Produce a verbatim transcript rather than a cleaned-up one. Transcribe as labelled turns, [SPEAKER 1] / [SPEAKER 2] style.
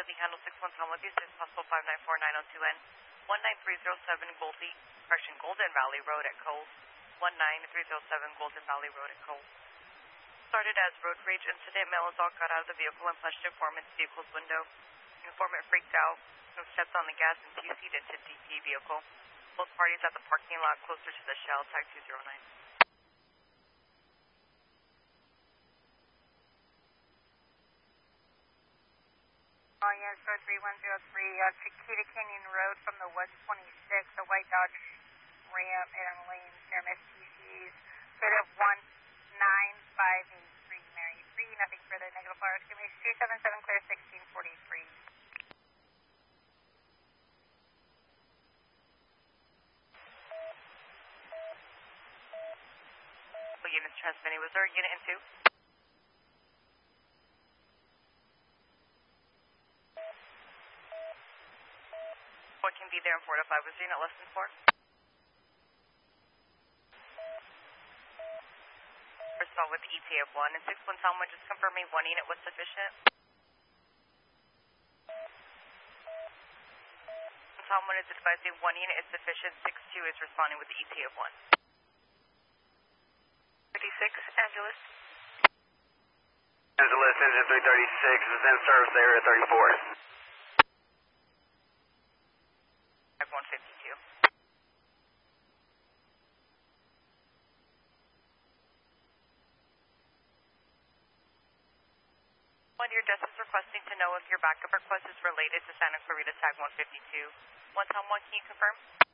[SPEAKER 1] Goldie, handle six one Tom with you, six possible five nine four nine oh two N, one nine three zero seven Goldie, correction, Golden Valley Road at Cole, one nine three zero seven Golden Valley Road at Cole. Started as road rage incident, male adult got out of the vehicle and punched informant's vehicle's window. Informant freaked out and stepped on the gas and T C'd into D P vehicle. Both parties at the parking lot closer to the Shell, tag two zero nine.
[SPEAKER 2] Oh yes, road three one zero three, uh, Chiquita Canyon Road from the West twenty-six, a white Dodge Ram in lanes near M S T Cs. Code of one nine five eight three, Mary three, nothing further, negative fire estimation two seven seven, clear sixteen forty-three.
[SPEAKER 1] Units transmitting, was there a unit in two? What can be there in four to five? Was there unit less than four? First of all, with the E T A of one and six one Talmud, just confirming one unit was sufficient. Talmud is advising one unit is sufficient, six two is responding with the E T A of one. thirty-six, Angeles.
[SPEAKER 3] Angeles, engine three thirty-six is in service area thirty-four.
[SPEAKER 1] one fifty-two. One, your desk is requesting to know if your backup request is related to Santa Clarita Tag one fifty-two. One, Tom one, can you confirm?